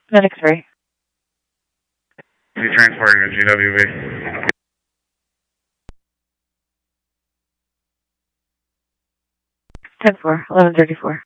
Medic 3. He's transporting a GWB. 10-4, 1134.